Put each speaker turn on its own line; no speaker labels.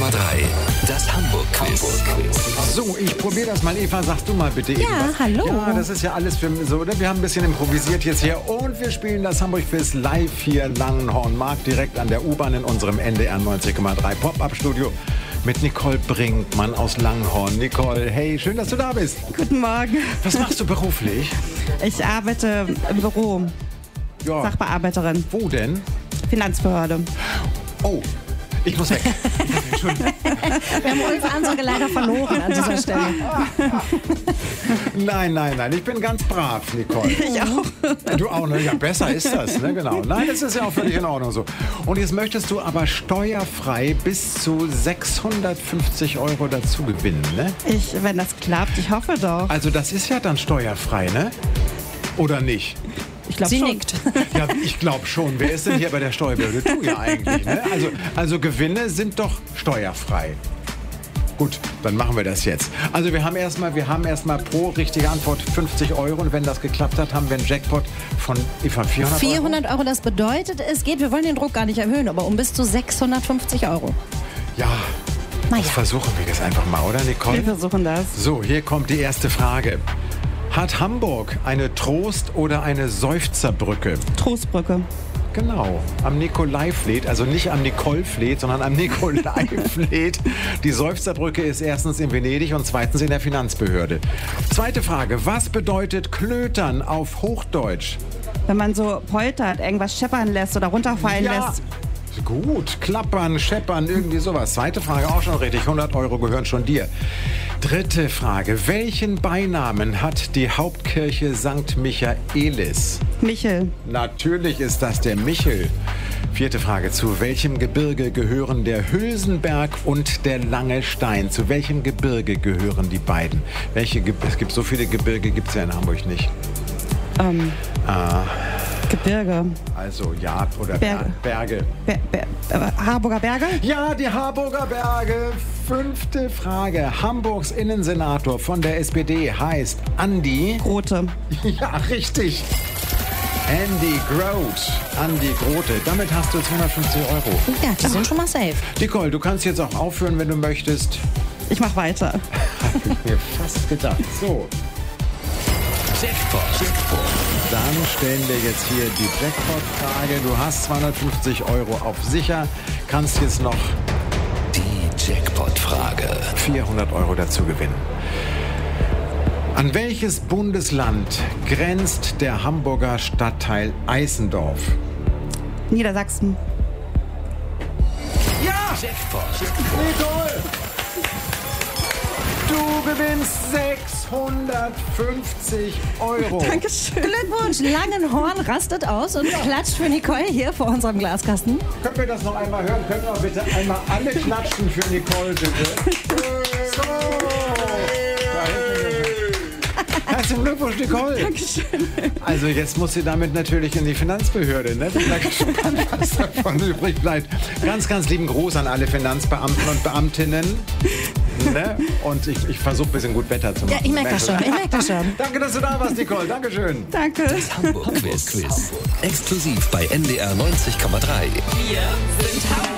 das Hamburg-Quiz.
So, ich probiere das mal. Eva, sagst du mal bitte eben was.
Hallo.
Ja, das ist ja alles für so, oder? Wir haben ein bisschen improvisiert jetzt hier und wir spielen das Hamburg-Quiz live hier Langenhornmarkt, direkt an der U-Bahn in unserem NDR 90,3 Pop-Up-Studio mit Nicole Brinkmann aus Langenhorn. Nicole, hey, schön, dass du da bist.
Guten Morgen.
Was machst du beruflich?
Ich arbeite im Büro.
Ja.
Sachbearbeiterin.
Wo denn?
Finanzbehörde.
Oh, ich muss weg.
Wir haben unsere Ansage leider verloren an dieser Stelle.
Nein, ich bin ganz brav, Nicole.
Ich auch.
Du auch, ne? Ja, besser ist das, ne? Genau. Nein, das ist ja auch völlig in Ordnung so. Und jetzt möchtest du aber steuerfrei bis zu 650 € dazu gewinnen, ne?
Wenn das klappt, ich hoffe doch.
Also das ist ja dann steuerfrei, ne? Oder nicht?
Ich glaube
Sie
schon.
nickt.
Ja, ich glaube schon. Wer ist denn hier bei der Steuerbehörde? Du ja eigentlich, ne? Also Gewinne sind doch steuerfrei. Gut, dann machen wir das jetzt. Also wir haben erstmal pro richtige Antwort 50 € und wenn das geklappt hat, haben wir einen Jackpot von Eva 400 €.
400 €, das bedeutet, es geht, wir wollen den Druck gar nicht erhöhen, aber um bis zu 650 €.
Ja, das versuchen wir jetzt einfach mal, oder Nicole?
Wir versuchen das.
So, hier kommt die erste Frage. Hat Hamburg eine Trost- oder eine Seufzerbrücke?
Trostbrücke.
Genau, am Nikolaifleet, also nicht am Nikolfleet, sondern am Nikolaifleet. Die Seufzerbrücke ist erstens in Venedig und zweitens in der Finanzbehörde. Zweite Frage, was bedeutet Klötern auf Hochdeutsch?
Wenn man so poltert, irgendwas scheppern lässt oder runterfallen lässt.
Gut, klappern, scheppern, irgendwie sowas. Zweite Frage, auch schon richtig, 100 € gehören schon dir. Dritte Frage, welchen Beinamen hat die Hauptkirche St. Michaelis?
Michel.
Natürlich ist das der Michel. Vierte Frage, zu welchem Gebirge gehören der Hülsenberg und der Lange Stein? Zu welchem Gebirge gehören die beiden? Es gibt so viele Gebirge, gibt es ja in Hamburg nicht.
Gebirge.
Also ja, oder
Berge.
Berge.
Harburger Berge?
Ja, die Harburger Berge. Fünfte Frage. Hamburgs Innensenator von der SPD heißt Andi
Grote.
Ja, richtig. Andy Grote. Andi Grote. Damit hast du 250 €.
Ja, die sind schon mal safe.
Nicole, du kannst jetzt auch aufhören, wenn du möchtest.
Ich mach weiter.
Hab ich mir fast gedacht. So,
Jackpot.
dann stellen wir jetzt hier die Jackpot-Frage. Du hast 250 € auf sicher. Kannst jetzt noch
Die Jackpot-Frage.
400 € dazu gewinnen. An welches Bundesland grenzt der Hamburger Stadtteil Eisendorf?
Niedersachsen.
Ja!
Jackpot.
Nicole! Du gewinnst 650 €.
Dankeschön.
Glückwunsch, Langenhorn rastet aus und klatscht für Nicole hier vor unserem Glaskasten.
Können wir das noch einmal hören? Können wir bitte einmal alle klatschen für Nicole, bitte? So! Herzlichen Glückwunsch, Nicole.
Dankeschön.
Also jetzt muss sie damit natürlich in die Finanzbehörde. Ne? Bin da gespannt, was davon übrig bleibt. Ganz, ganz lieben Gruß an alle Finanzbeamten und Beamtinnen. Ne? Und ich versuche ein bisschen gut Wetter zu machen.
Ja, ich merke das schon.
Danke, dass du da warst, Nicole. Dankeschön.
Danke.
Das Hamburg-Quiz. Exklusiv bei NDR 90,3.
Wir sind Hamburg.